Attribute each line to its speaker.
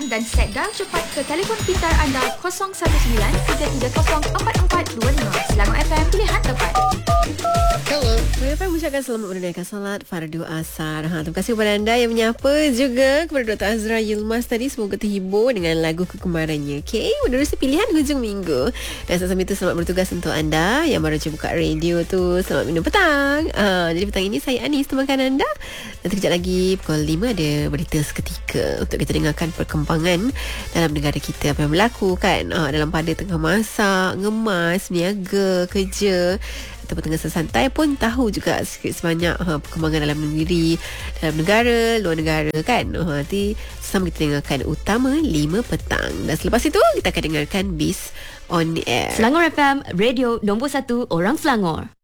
Speaker 1: sekarang dan set dial cepat ke telefon pintar anda 0193304425. Selangor FM, pilihan tepat.
Speaker 2: Hello. Saya mengucapkan selamat menunaikan salat fardu asar. Terima kasih kepada anda yang menyapa juga kepada Dr. Azra Yilmaz tadi. Semoga terhibur dengan lagu kegemarannya. Okay, menerusi pilihan hujung minggu. Dan sambil itu selamat bertugas untuk anda yang baru je buka radio tu. Selamat minum petang. Jadi petang ini saya Anis temankan anda. Nanti kejap lagi pukul 5 ada berita seketika untuk kita dengarkan perkembangan dalam negara kita, apa yang berlaku kan dalam pada tengah masak, ngemas, niaga, kerja ataupun tengah santai pun tahu juga sikit sebanyak perkembangan dalam negeri, dalam negara, luar negara kan. Nanti sama kita dengarkan Utama 5 petang. Dan selepas itu kita akan dengarkan Bis on Air.
Speaker 3: Selangor FM, radio nombor 1 orang Selangor.